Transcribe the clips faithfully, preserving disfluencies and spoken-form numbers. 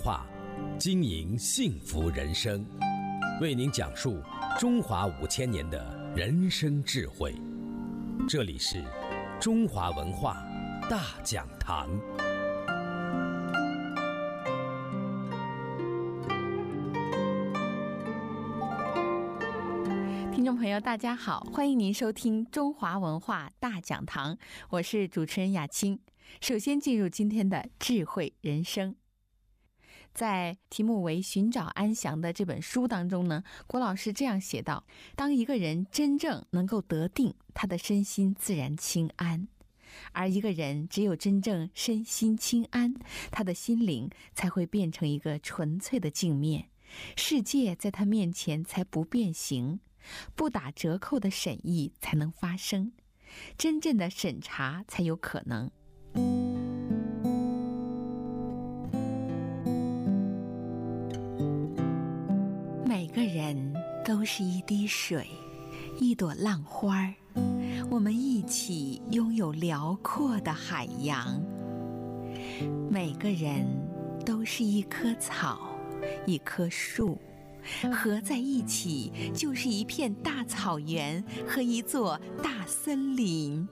化，经营幸福人生，为您讲述中华五千年的人生智慧。这里是中华文化大讲堂。 听众朋友大家好，欢迎您收听中华文化大讲堂，我是主持人雅青。首先进入今天的智慧人生。在题目为寻找安详的这本书当中呢，郭老师这样写道，当一个人真正能够得定，他的身心自然清安，而一个人只有真正身心清安，他的心灵才会变成一个纯粹的镜面，世界在他面前才不变形，不打折扣的审议才能发生，真正的审查才有可能。每个人都是一滴水，一朵浪花，我们一起拥有辽阔的海洋。每个人都是一棵草，一棵树，合在一起就是一片大草原和一座大森林。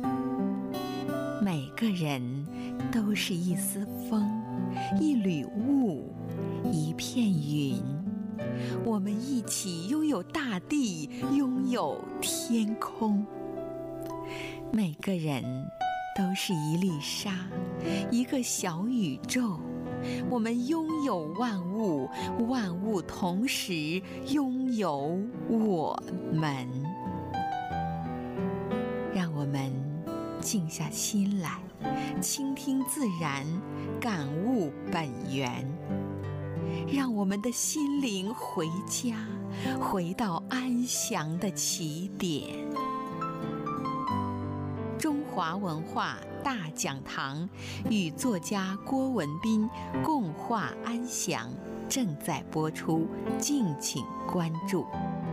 每个人都是一丝风，一缕雾，一片云，我们一起拥有大地，拥有天空。每个人都是一粒沙，一个小宇宙，我们拥有万物，万物同时拥有我们。让我们静下心来，倾听自然，感悟本源，让我们的心灵回家，回到安详的起点。中华文化大讲堂与作家郭文彬共话安详正在播出，敬请关注。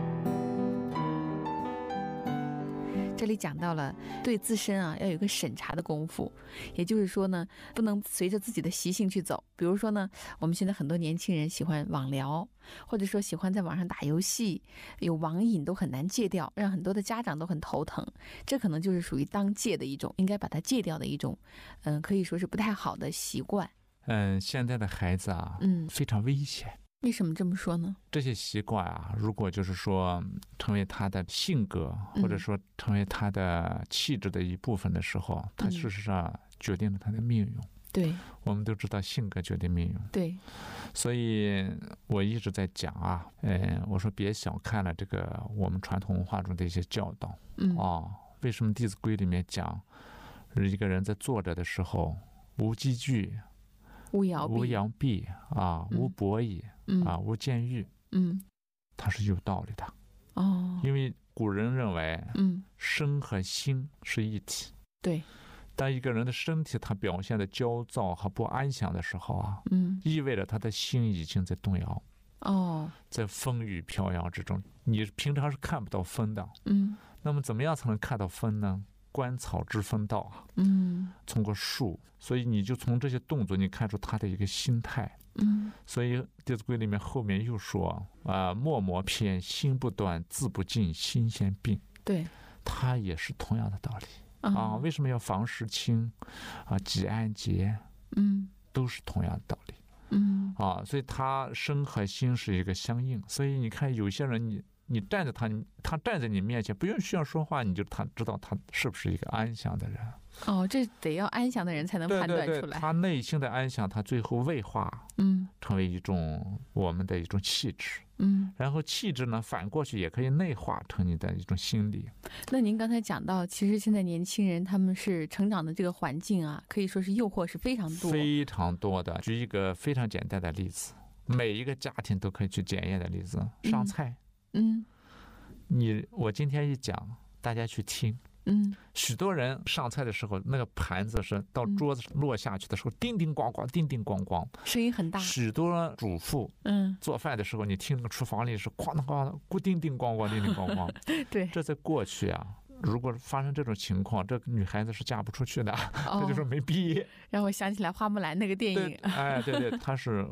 这里讲到了对自身啊要有一个审查的功夫，也就是说呢，不能随着自己的习性去走。比如说呢，我们现在很多年轻人喜欢网聊，或者说喜欢在网上打游戏，有网瘾都很难戒掉，让很多的家长都很头疼。这可能就是属于当戒的一种，应该把它戒掉的一种，嗯，可以说是不太好的习惯。 嗯，现在的孩子啊， 嗯， 非常危险。 为什么这么说呢？ 这些习惯啊，如果就是说成为他的性格， 嗯、 或者说成为他的气质的一部分的时候，他事实上决定了他的命运。 对， 我们都知道性格决定命运。 对， 所以我一直在讲啊，呃，我说别小看了这个我们传统文化中的一些教导。 嗯， 哦，为什么《弟子规》里面讲，一个人在坐着的时候，无积聚， 无摇无扬臂啊，无博矣、嗯、啊，无见欲， 嗯， 它是有道理的哦。 因为古人认为， 嗯， 身和心是一体。 对， 当一个人的身体他表现的焦躁和不安详的时候啊， 嗯， 意味着他的心已经在动摇。 哦， 在风雨飘摇之中，你平常是看不到风的。 嗯， 那么怎么样才能看到风呢？观草知风道啊， 嗯， 通过树，所以你就从这些动作，你看出他的一个心态。 嗯，所以《弟子规》里面后面又说啊、呃，默默偏，心不断，字不尽，心先病。 对， 它也是同样的道理、嗯、啊。为什么要防时清啊，己安节？ 嗯， 都是同样的道理。嗯，啊，所以他身和心是一个相应。所以你看，有些人你。你站在他，他站在你面前，不用需要说话，你就他知道他是不是一个安详的人。 哦，这得要安详的人才能判断出来。 对对对，他内心的安详，他最后内化，嗯，成为一种我们的一种气质。嗯，然后气质呢，反过去也可以内化成你的一种心理。 那您刚才讲到，其实现在年轻人他们是成长的这个环境啊，可以说是诱惑是非常多， 非常多的。举一个非常简单的例子，每一个家庭都可以去检验的例子，上菜。嗯嗯， 你我今天一讲，大家去听。嗯，许多人上菜的时候，那个盘子是到桌子落下去的时候，嗯、叮叮咣咣，叮叮咣咣， 声音很大。 许多主妇，嗯，做饭的时候，你听那个厨房里是哐当哐当，咕叮叮咣咣，叮叮咣咣。 对， 这在过去啊。如果发生这种情况，这个女孩子是嫁不出去的，哦、这就是没毕业。 让我想起来花木兰那个电影。 哎，对对，她是